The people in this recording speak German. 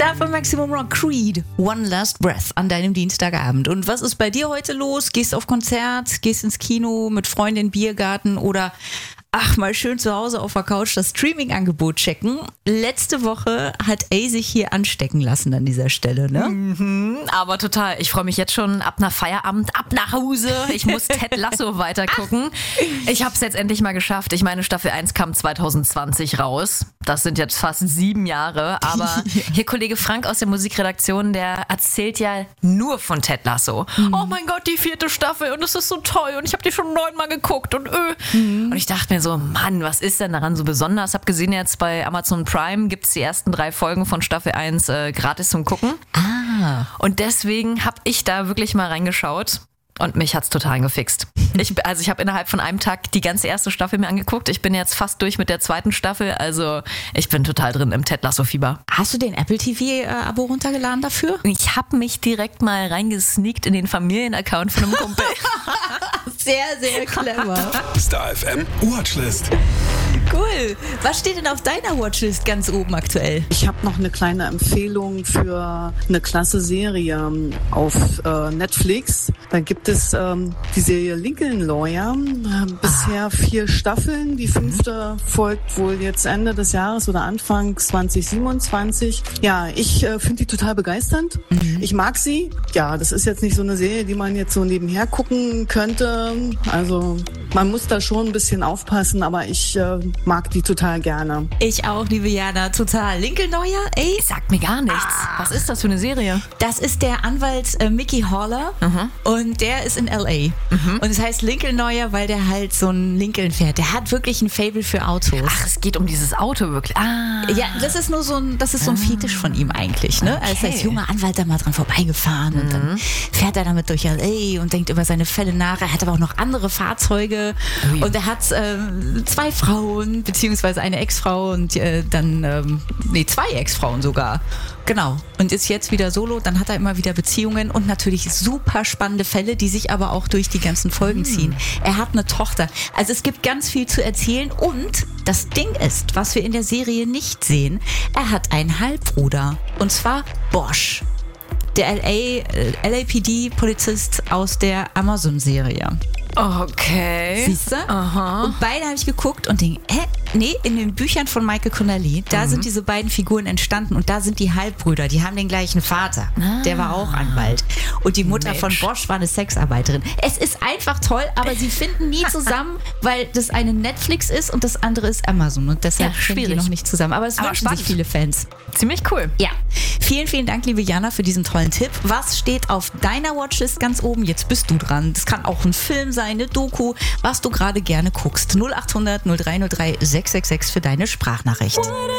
Da von Maximum Rock, Creed, One Last Breath an deinem Dienstagabend. Und was ist bei dir heute los? Gehst auf Konzert, gehst ins Kino, mit Freunden in den Biergarten oder mal schön zu Hause auf der Couch das Streaming-Angebot checken. Letzte Woche hat A sich hier anstecken lassen an dieser Stelle, ne? Aber total. Ich freue mich jetzt schon ab nach Feierabend, ab nach Hause. Ich muss Ted Lasso weitergucken. Ich habe es jetzt endlich mal geschafft. Ich meine, Staffel 1 kam 2020 raus. Das sind jetzt fast 7 Jahre. Aber hier Kollege Frank aus der Musikredaktion, der erzählt ja nur von Ted Lasso. Oh mein Gott, die 4. Staffel und es ist so toll und ich habe die schon 9-mal geguckt und Und ich dachte mir so, Mann, was ist denn daran so besonders? Hab gesehen, jetzt bei Amazon Prime gibt es die ersten 3 Folgen von Staffel 1 gratis zum Gucken. Und deswegen habe ich da wirklich mal reingeschaut. Und mich hat's total gefixt. Ich habe innerhalb von einem Tag die ganze erste Staffel mir angeguckt. Ich bin jetzt fast durch mit der 2. Staffel. Also ich bin total drin im Ted Lasso-Fieber. Hast du den Apple TV-Abo runtergeladen dafür? Ich habe mich direkt mal reingesneakt in den Familienaccount von einem Kumpel. Sehr, sehr clever. Star FM Watchlist. Cool. Was steht denn auf deiner Watchlist ganz oben aktuell? Ich habe noch eine kleine Empfehlung für eine klasse Serie auf Netflix. Da gibt es die Serie Lincoln Lawyer. Bisher 4 Staffeln. Die 5. folgt wohl jetzt Ende des Jahres oder Anfang 2027. Ja, ich finde die total begeisternd. Ich mag sie. Ja, das ist jetzt nicht so eine Serie, die man jetzt so nebenher gucken könnte. Also man muss da schon ein bisschen aufpassen, aber ich mag die total gerne. Ich auch, liebe Jana, total. Lincoln Lawyer, ey? Sagt mir gar nichts. Was ist das für eine Serie? Das ist der Anwalt Mickey Haller und der ist in L.A. Und es heißt Lincoln Lawyer, weil der halt so ein Lincoln fährt. Der hat wirklich ein Faible für Autos. Ach, es geht um dieses Auto wirklich. Ja, das ist nur so ein Fetisch von ihm eigentlich, ne? Okay. Er ist als junger Anwalt da mal dran vorbeigefahren und dann fährt er damit durch L.A. und denkt über seine Fälle nach. Er hat aber auch noch andere Fahrzeuge und er hat 2 Frauen, beziehungsweise eine Ex-Frau und 2 Ex-Frauen sogar. Genau. Und ist jetzt wieder solo, dann hat er immer wieder Beziehungen und natürlich super spannende Fälle, die sich aber auch durch die ganzen Folgen ziehen. Er hat eine Tochter. Also es gibt ganz viel zu erzählen und das Ding ist, was wir in der Serie nicht sehen, er hat einen Halbbruder und zwar Bosch. Der LAPD-Polizist aus der Amazon-Serie. Okay. Siehst du? Aha. Und beide habe ich geguckt und denke, nee, in den Büchern von Michael Connelly, da sind diese beiden Figuren entstanden und da sind die Halbbrüder, die haben den gleichen Vater. Der war auch Anwalt. Und die Mutter von Bosch war eine Sexarbeiterin. Es ist einfach toll, aber sie finden nie zusammen, weil das eine Netflix ist und das andere ist Amazon und deshalb finden die noch nicht zusammen. Aber es wünschen sich viele Fans. Ziemlich cool. Ja. Vielen, vielen Dank, liebe Jana, für diesen tollen Tipp. Was steht auf deiner Watchlist ganz oben? Jetzt bist du dran. Das kann auch ein Film sein, eine Doku, was du gerade gerne guckst. 0800 0303 666 für deine Sprachnachricht.